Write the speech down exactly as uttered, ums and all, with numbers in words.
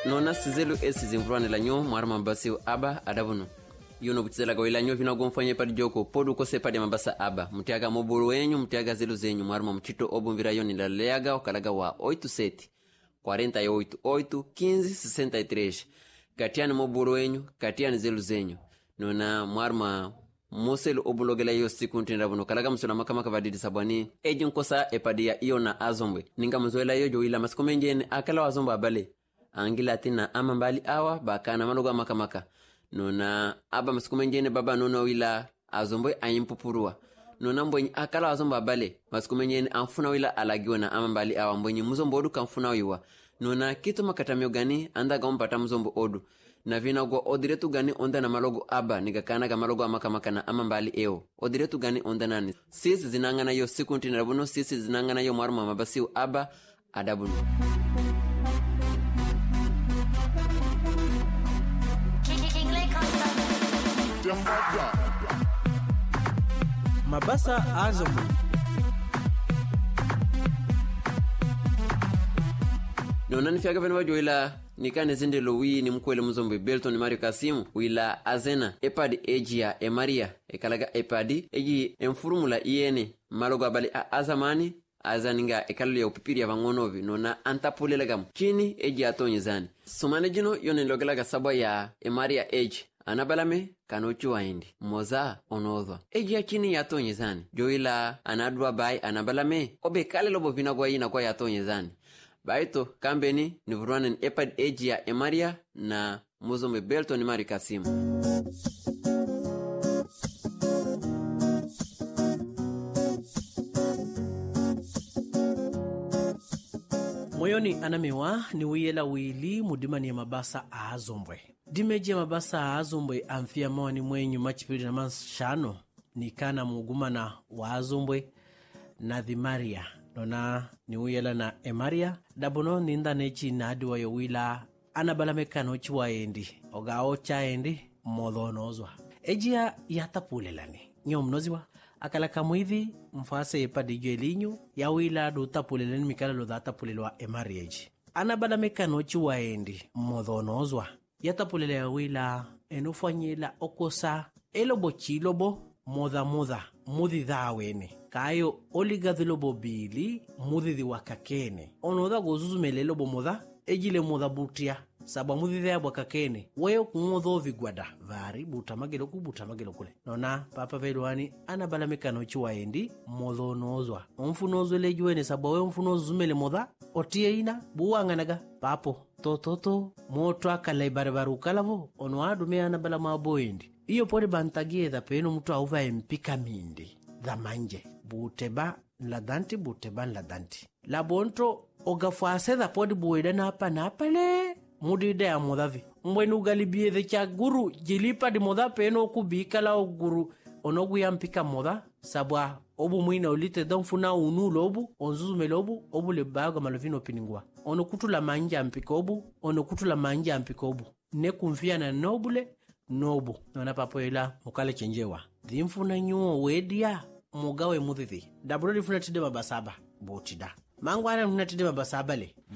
nona sizelu esi zimvruane la nyo mwarma mbasi aba adabunu yono butizela ga ilanyo vina gomfanye padi joko podu ko sepade mabasa aba mutiaga moburu wenyu mutiaga zelu zenyu mwarma mchito obumvira yoni la leaga okalaga wa oito sete quarenta e oito oito quinze sessenta e três katiani moburu wenyu katiani zelu zenyu nona mwarma moselu obulogela yo siku ntenda buno kalaga msona makama kavadidi sabwani eji nkosa epadia iyo na azombwe ninga mzoela yo joila masikomenjene akala wazomba abale angila tina ama mbali awa bakana maloga makamaka nona aba masikumenjene baba nona wila azombwe ayimpupurua nona mbwenyi akala wazomba abale masikumenjene amfuna wila alagiona ama mbali awa mbwenyi muzombo odu kamfuna wiwa nona kitu makatamyo gani anda gampata muzombo odu na vina gwa odiretu gani onda na malogo aba nigakana ga malogo amakamaka na ama mbali eo odiretu gani onda nani sisi zinangana yo siku ntina rabuno sisi zinangana yo mwaruma mabasiu aba adabunu Mabasa Azombwe. Nona nifiaga venu wajo ila nikane zinde lo wii ni mkwele mzombe Belton Mario Kasimu wila azena epadi eji ya emaria ekalaga epadi eji enfurumula iene malogo abali azamani azaninga ekalu ya upipiri ya vangonovi nona antapulela gamu chini eji atonye zani sumane jino yone logelaga sabwa ya emaria eji anabalame kanochu waindi moza onodhwa eji ya chini ya tonye zani joila anadwa bai anabalame obe kale lobo vinagwa ina kwa ya tonye zani baito kambeni ni vruanen epad eji ya emaria na muzombe Belton Mario Kasimu. Moyoni anamewa ni wiyela wili mudimani ya Mabasa Azombwe. Dimeji ya Mabasa Azombwe amfia mawa ni mwenyu machipiri na manshano ni kana mugumana wa Azombwe na Dhimaria. Nona ni wiyela na emaria dabono ninda nechi na adiwa yo wila anabalameka nochi wa endi oga ocha endi modhonozwa ejia yatapulelani nyom noziwa akala kamuithi mfase epadijo elinyu ya wila do tapulelani mikala lo datapulelwa emaria eji anabalameka nochi wa endi modhonozwa yatapulele ya wila enufanyela okosa elobo chilobo moda moda mudhi dhawene kayo oligadhi lobo bili mudhi wakakene onoda gozuzumele lobo moda ejile moda butia saba mudhi dhaya wakakene weyo kungodho vigwada vari buta magelo kubuta magelo kule nona papa velwani anabalameka nochi waendi modho nozwa omfunozo lejuene saba weyo mfunozumele moda otie ina buwanganaga papo tototo moto akala ibarabaru kalavo onwadu me anabalama boendi iyo pode bantagie da peno mtu auva empika mindi da manje buteba ladanti buteba ladanti la bonto ogafase da pode bueda na hapa na hapa le mudide ya modhavi mbwenu galibie de cha guru jilipa di modha peno kubika la oguru onogu ya mpika modha sabwa obu mwina ulite donfuna unu lobu onzuzu melobu obu le baga malovino piningwa ono kutula manja mpika obu ono kutula manja mpika obu ne kumfia na nobule nobu nona papoela mukale chenjewa dhimfuna nyuo wedia mugawe mudhithi daburo difuna tide mabasaba botida mangwana muna tide mabasaba le